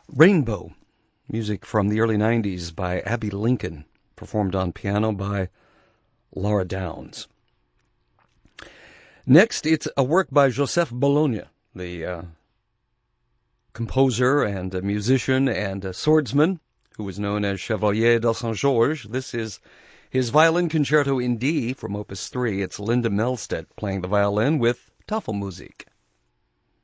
Rainbow, music from the early 90s by Abbey Lincoln, performed on piano by Laura Downs. Next, it's a work by Joseph Bologna, the composer and a musician and a swordsman who was known as Chevalier de Saint-Georges. This is his Violin Concerto in D from Opus 3. It's Linda Melstedt playing the violin with Tafelmusik.